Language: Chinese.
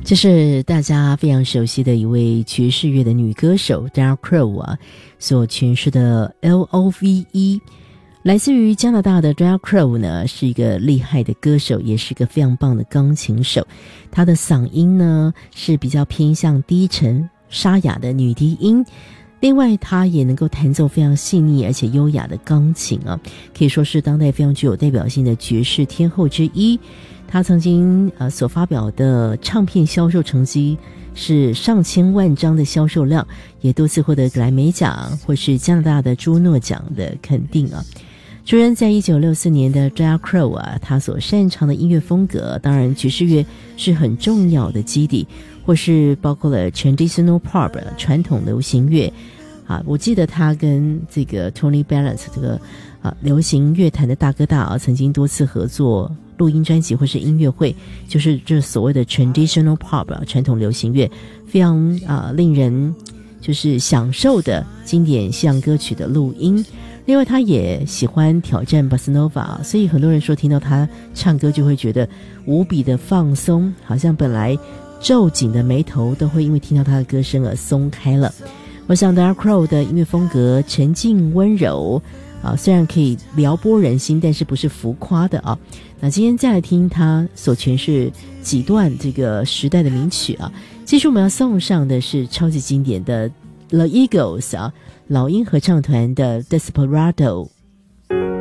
这是大家非常熟悉的一位爵士乐的女歌手 Diana Krall 啊所诠释的 Love。 来自于加拿大的 Diana Krall 呢是一个厉害的歌手，也是一个非常棒的钢琴手。她的嗓音呢是比较偏向低沉沙哑的女低音，另外她也能够弹奏非常细腻而且优雅的钢琴啊，可以说是当代非常具有代表性的爵士天后之一。他曾经所发表的唱片销售成绩是上千万张的销售量，也多次获得格莱美奖或是加拿大的朱诺奖的肯定啊。出生在1964年的 Diana Krall 啊，他所擅长的音乐风格，当然爵士乐是很重要的基底，或是包括了 traditional pop 传统流行乐啊。我记得他跟这个 Tony Bennett 这个流行乐坛的大哥大啊，曾经多次合作录音专辑或是音乐会，就是这所谓的 traditional pop 传统流行乐，非常令人就是享受的经典西洋歌曲的录音。另外他也喜欢挑战巴斯诺瓦，所以很多人说听到他唱歌就会觉得无比的放松，好像本来皱紧的眉头都会因为听到他的歌声而松开了。我想 Diana Krall 的音乐风格沉静温柔虽然可以撩拨人心，但是不是浮夸的啊。那今天再来听他所诠释几段这个时代的名曲啊。继续我们要送上的是超级经典的 The Eagles 老鹰合唱团的 Desperado。